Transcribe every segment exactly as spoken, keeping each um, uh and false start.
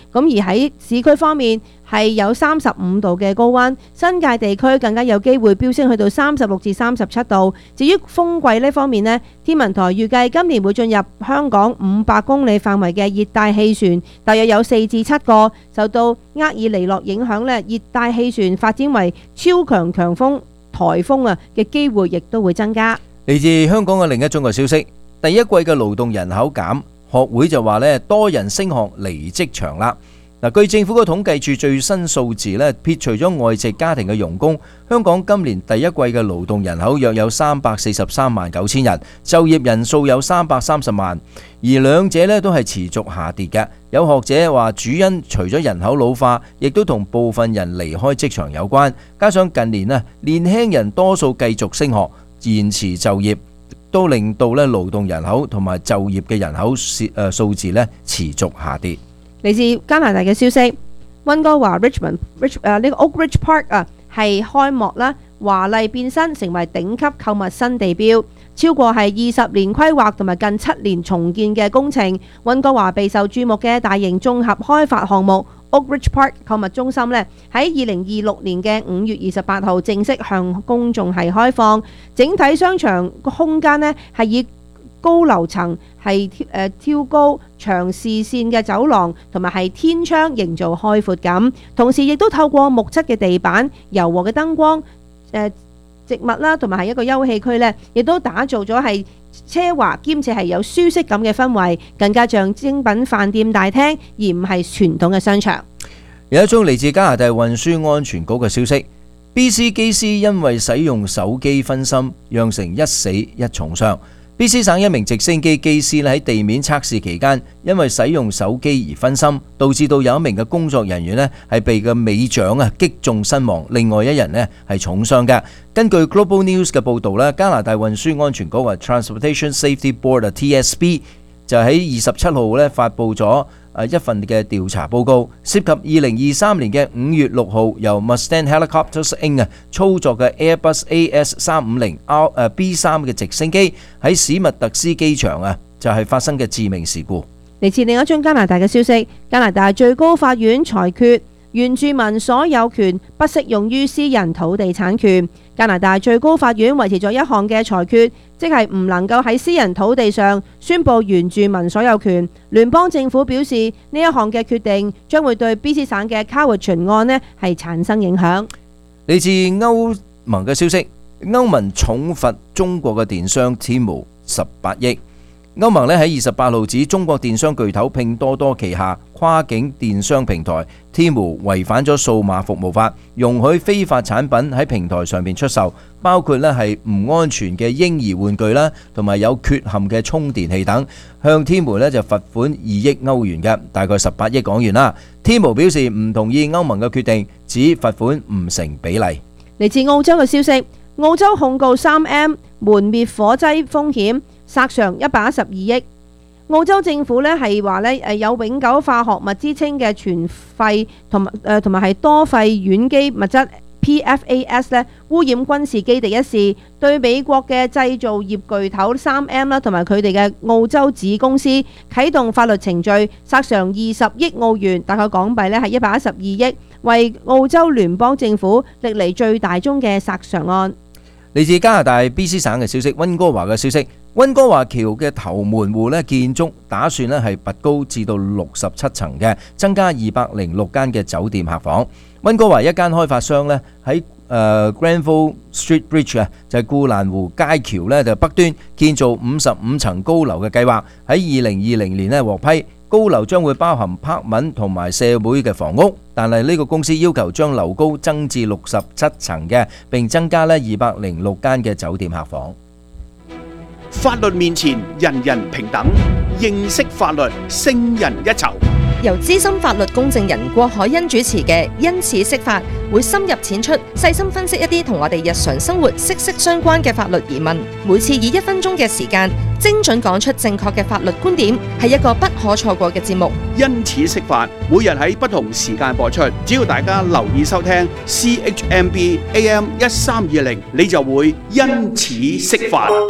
咁而喺市區方面係有三十五度嘅高溫，新界地區更加有機會飆升去到三十六至三十七度。至於風季呢方面呢，天文台預計今年會進入香港五百公里範圍嘅熱帶氣旋，大約有四至七個。受到厄爾尼諾影響呢，熱帶氣旋發展為超強強風颱風啊嘅機會亦都會增加。 嚟自香港嘅另一宗嘅消息，第一季嘅勞動人口減，學會就話呢多人升學離職場啦。嗱，據政府嘅統計處最新數字呢，撇除咗外籍家庭嘅傭工，香港今年第一季嘅勞動人口約有三百四十三萬九千人，就業人數有三百三十萬，而兩者呢都係持續下跌嘅。有學者話，主因除咗人口老化，亦都同部分人離開職場有關，加上近年啊年輕人多數繼續升學，延遲就業，都令到咧勞動人口同埋就業嘅人口誒數字咧持續下跌。 嚟自加拿大嘅消息，溫哥華 Richmond Rich 誒呢個 Oak Ridge Park 啊係開幕啦，華麗變身成為頂級購物新地標，超過係二十年規劃同埋近七年重建嘅工程。溫哥華備受注目嘅大型綜合開發項目 Oak Ridge Park 購物中心呢，喺二零二六年嘅五月二十八號正式向公眾係開放。整體商場個空間呢係以高樓層係誒挑高長視線嘅走廊同埋係天窗營造開闊感，同時亦都透過木質嘅地板、柔和嘅燈光、誒植物啦，同埋係一個休憩區呢，亦都打造咗係奢華兼且係有舒適感嘅氛圍，更加像精品飯店大廳，而唔係傳統嘅商場。 有一宗嚟自加拿大運輸安全局嘅消息 ，B C 機師因為使用手機分心，釀成一死一重傷。B C 省一名直升機機師喺地面測試期間，因為使用手機而分心，導致到有一名嘅工作人員呢係被個尾槳啊擊中身亡，另外一人呢係重傷嘅。根據 Global News 嘅報導呢，加拿大運輸安全局啊 Transportation Safety Board T S B 就喺二十七號呢發布咗一份嘅調查報告，涉及二零二三年嘅五月六號由 Mustang Helicopters Incorporated 操作嘅 Airbus A S 三五零 B 三嘅直升機喺史密特斯機場啊，就係發生嘅致命事故。 嚟自另一宗加拿大嘅消息，加拿大最高法院裁決原住民所有權不適用於私人土地產權。加拿大最高法院維持咗一項嘅裁決，即係唔能夠喺私人土地上宣佈原住民所有權。聯邦政府表示，呢一項嘅決定將會對 B C 省嘅卡活巡案呢係產生影響。 嚟自歐盟嘅消息，歐盟重罰中國嘅電商 Temu 十八億。歐盟咧喺二十八號指中國電商巨頭拼多多旗下跨境電商平台 Temu 違反咗數碼服務法，容許非法產品喺平台上面出售，包括咧係唔安全嘅嬰兒玩具啦，同埋有缺陷嘅充電器等，向 Temu 咧就罰款二億歐元嘅，大概十八億港元啦。Temu 表示唔同意歐盟嘅決定，指罰款唔成比例。 嚟自澳洲嘅消息，澳洲控告 三 M 門滅火劑風險，索償一百一十二億。澳洲政府咧係話咧誒有永久化學物之稱嘅全廢同埋誒同埋係多廢烷基物質 P F A S 咧污染軍事基地一事，對美國嘅製造業巨頭 三 M 啦同埋佢哋嘅澳洲子公司啟動法律程序，索償二十億澳元，大概港幣咧係一百一十二億，為澳洲聯邦政府歷嚟最大宗嘅索償案。 嚟自加拿大 B C 省嘅消息，溫哥華嘅消息，溫哥華橋嘅頭門戶咧建築打算咧係拔高至到六十七層嘅，增加二百零六間嘅酒店客房。溫哥華一間開發商咧喺誒 Granville Street Bridge 啊，就係顧蘭湖街橋咧就北端建造五十五層高樓嘅計劃，喺二零二零年咧獲批。高樓將會包含柏文同埋社會嘅房屋，但係呢個公司要求將樓高增至六十七層嘅，並增加呢二百零六間嘅酒店客房。 法律面前人人平等，認識法律勝人一籌。 由資深法律公證人郭海欣主持嘅因此釋法，會深入淺出，細心分析一啲同我哋日常生活息息相關嘅法律疑問。每次以一分鐘嘅時間，精準講出正確嘅法律觀點，係一個不可錯過嘅節目。 因此釋法，每日喺不同時間播出，只要大家留意收聽 C H M B A M 一三二零，你就會因此釋法。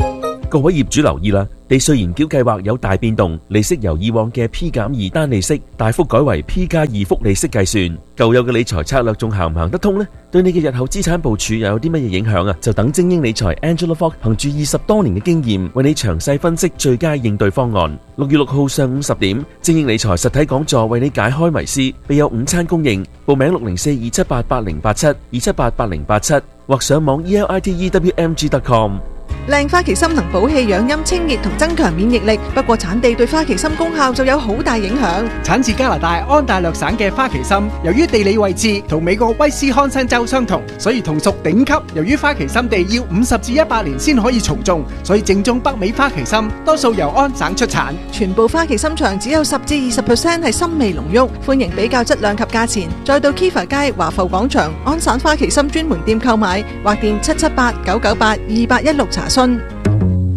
各位業主留意啦，地稅延繳計劃有大變動，利息由以往嘅 P 減二單利息大幅改為 P 加二複利息計算。舊有嘅理財策略仲行唔行得通呢？對你嘅日後資產部署又有啲乜嘢影響啊？就等精英理財 Angela Fogg 憑住二十多年嘅經驗，為你詳細分析最佳應對方案。六月六號上午十點，精英理財實體講座為你解開迷思，備有午餐供應。報名六零四二七八八零八七二七八八零八七或上網 e l i t e w m g dot com。 靚花旗參能補氣養陰清熱同增強免疫力，不過產地對花旗參功效就有好大影響。 產自加拿大安大略省嘅花旗參，由於地理位置同美國威斯康辛州相同，所以同屬頂級。由於花旗參地要五十至一百年先可以重種，所以正宗北美花旗參多數由安省出產。 全部花旗參場只有十至二十 percent 係參味濃郁，歡迎比較質量及價錢。再到 Kiva 街華埠廣場安省花旗參專門店購買，或電七七八九九八二八一六查詢。